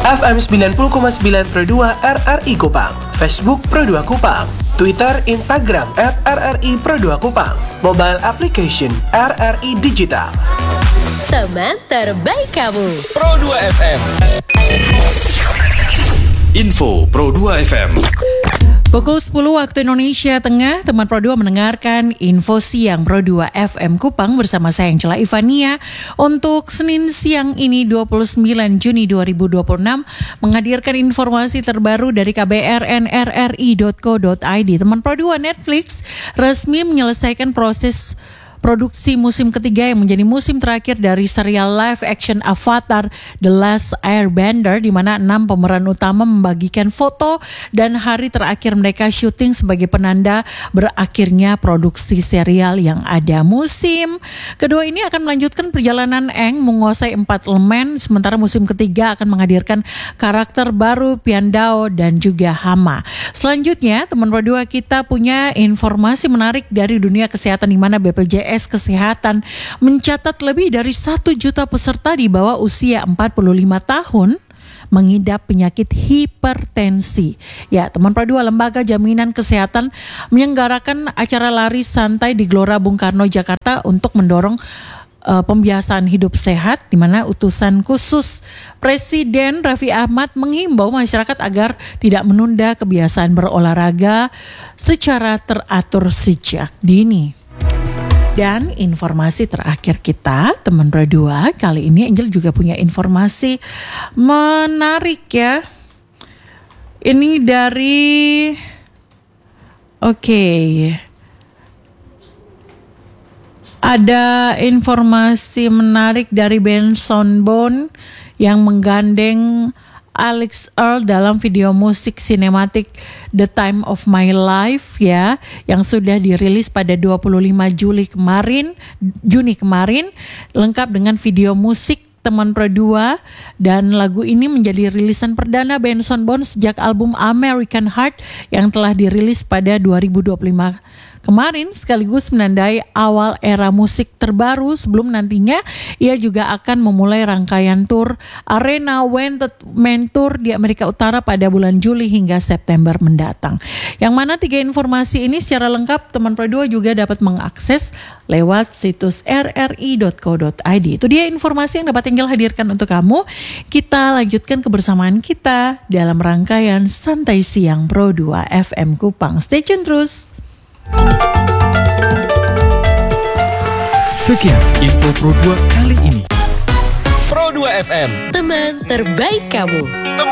FM 90,9 Pro 2 RRI Kupang, Facebook Pro 2 Kupang, Twitter, Instagram @RRI Pro 2 Kupang, mobile application RRI Digital. Teman terbaik kamu, Pro 2 FM. Info Pro 2 FM. Pukul 10 waktu Indonesia Tengah, teman Pro 2 mendengarkan Info Siang Pro 2 FM Kupang bersama saya Angela Ivania untuk Senin siang ini 29 Juni 2026 menghadirkan informasi terbaru dari kbrnrri.co.id. Teman Pro 2, Netflix resmi menyelesaikan proses produksi musim ketiga yang menjadi musim terakhir dari serial live action Avatar The Last Airbender, di mana 6 pemeran utama membagikan foto dan hari terakhir mereka syuting sebagai penanda berakhirnya produksi serial yang ada. Musim kedua ini akan melanjutkan perjalanan Aang menguasai 4 elemen, sementara musim ketiga akan menghadirkan karakter baru Piandao dan juga Hama. Selanjutnya, teman Pro 2, kita punya informasi menarik dari dunia kesehatan, di mana BPJS Kesehatan mencatat lebih dari 1 juta peserta di bawah usia 45 tahun mengidap penyakit hipertensi. Ya, teman Pro 2, Lembaga Jaminan Kesehatan menyelenggarakan acara lari santai di Gelora Bung Karno, Jakarta untuk mendorong pembiasaan hidup sehat, di mana utusan khusus Presiden Raffi Ahmad menghimbau masyarakat agar tidak menunda kebiasaan berolahraga secara teratur sejak dini. Dan informasi terakhir kita, teman Pro 2, kali ini Angel juga punya informasi menarik ya. Ini dari ada informasi menarik dari Benson Boone yang menggandeng Alex Earl dalam video musik sinematik The Time of My Life ya, yang sudah dirilis pada 25 Juni kemarin, lengkap dengan video musik teman Pro 2, dan lagu ini menjadi rilisan perdana Benson Boone sejak album American Heart yang telah dirilis pada 2025 kemarin, sekaligus menandai awal era musik terbaru sebelum nantinya ia juga akan memulai rangkaian tur Arena Wanted Tour di Amerika Utara pada bulan Juli hingga September mendatang. Yang mana 3 informasi ini secara lengkap teman Pro 2 juga dapat mengakses lewat situs rri.co.id. Itu dia informasi yang dapat Angel hadirkan untuk kamu. Kita lanjutkan kebersamaan kita dalam rangkaian Santai Siang Pro 2 FM Kupang. Stay tune terus. Sekian Info Pro 2 kali ini. Pro 2 FM, teman terbaik kamu.